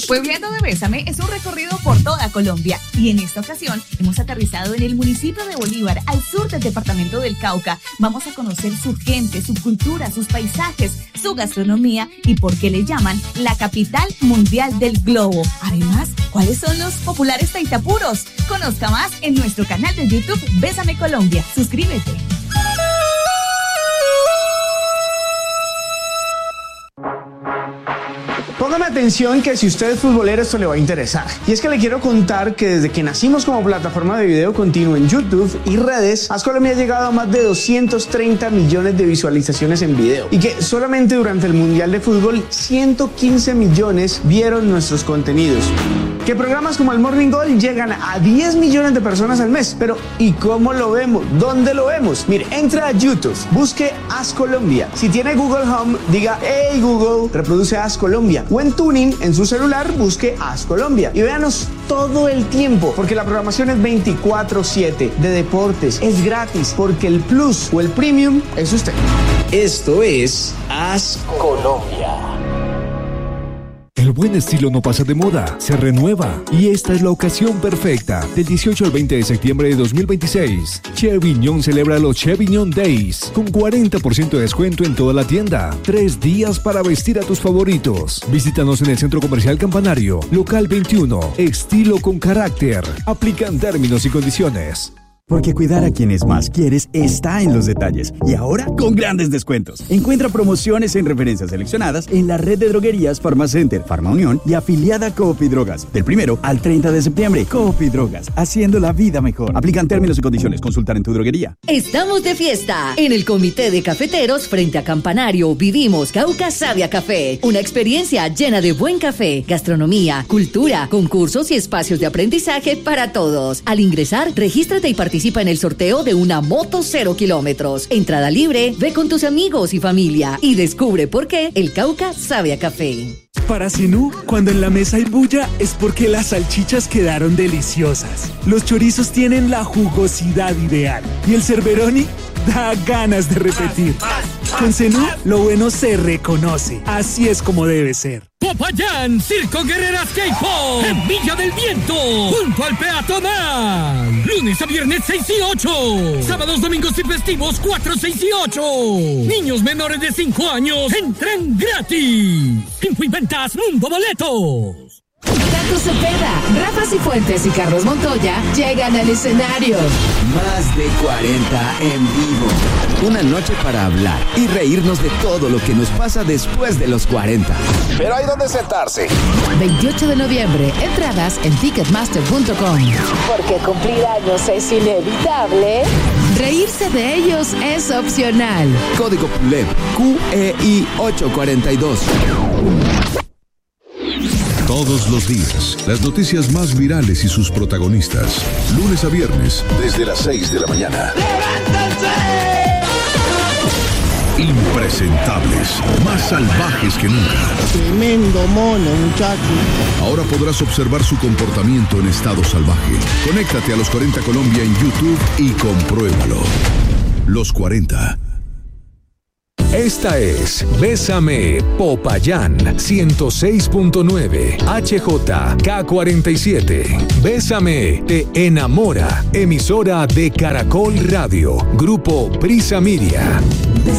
Puebleando de Bésame es un recorrido por toda Colombia y en esta ocasión hemos aterrizado en el municipio de Bolívar, al sur del departamento del Cauca. Vamos a conocer su gente, su cultura, sus paisajes, su gastronomía y por qué le llaman la capital mundial del globo. Además, ¿cuáles son los populares taitapuros? Conozca más en nuestro canal de YouTube Bésame Colombia. Suscríbete. Póngame atención que si usted es futbolero esto le va a interesar. Y es que le quiero contar que desde que nacimos como plataforma de video continuo en YouTube y redes, ASColombia ha llegado a más de 230 millones de visualizaciones en video. Y que solamente durante el Mundial de Fútbol 115 millones vieron nuestros contenidos. Que programas como el Morning Goal llegan a 10 millones de personas al mes. Pero ¿y cómo lo vemos? ¿Dónde lo vemos? Mire, entra a YouTube, busque ASColombia. Si tiene Google Home, diga "Hey Google, reproduce ASColombia". O en Tuning, en su celular, busque ASColombia. Y véanos todo el tiempo, porque la programación es 24/7 de deportes. Es gratis, porque el Plus o el Premium es usted. Esto es ASColombia. El buen estilo no pasa de moda, se renueva. Y esta es la ocasión perfecta. Del 18 al 20 de septiembre de 2026, Chevignon celebra los Chevignon Days con 40% de descuento en toda la tienda. 3 días para vestir a tus favoritos. Visítanos en el Centro Comercial Campanario, local 21. Estilo con carácter. Aplican términos y condiciones. Porque cuidar a quienes más quieres está en los detalles. Y ahora con grandes descuentos. Encuentra promociones en referencias seleccionadas en la red de droguerías Farmacenter, Farmaunión y afiliada Coop y Drogas. Del 1 al 30 de septiembre, Coop y Drogas, haciendo la vida mejor. Aplican términos y condiciones. Consultar en tu droguería. Estamos de fiesta. En el Comité de Cafeteros frente a Campanario vivimos Cauca Savia Café. Una experiencia llena de buen café, gastronomía, cultura, concursos y espacios de aprendizaje para todos. Al ingresar, regístrate y participa en el sorteo de una moto 0 kilómetros. Entrada libre, ve con tus amigos y familia y descubre por qué el Cauca sabe a café. Para Zenú, cuando en la mesa hay bulla es porque las salchichas quedaron deliciosas. Los chorizos tienen la jugosidad ideal y el cerberoni da ganas de repetir. Con Zenú, lo bueno se reconoce. Así es como debe ser. Popayán, Circo Guerreras K-Pop, en Villa del Viento, junto al peatonal. Lunes a viernes 6 y 8. Sábados, domingos y festivos 4, 6 y 8. Niños menores de 5 años entran gratis. Info y ventas Mundo Boletos. Tato Cepeda, Rafa Cifuentes y Carlos Montoya llegan al escenario. Más de 40 en vivo. Una noche para hablar y reírnos de todo lo que nos pasa después de los 40. Pero hay donde sentarse. 28 de noviembre, entradas en ticketmaster.com. Porque cumplir años es inevitable. Reírse de ellos es opcional. Código PULEP QEI 842. Todos los días, las noticias más virales y sus protagonistas. Lunes a viernes, desde las 6 de la mañana. ¡Levántense! Impresentables, más salvajes que nunca. Tremendo mono, muchacho. Ahora podrás observar su comportamiento en estado salvaje. Conéctate a Los 40 Colombia en YouTube y compruébalo. Los 40. Esta es Bésame Popayán 106.9 HJK47. Bésame te enamora. Emisora de Caracol Radio. Grupo Prisa Media.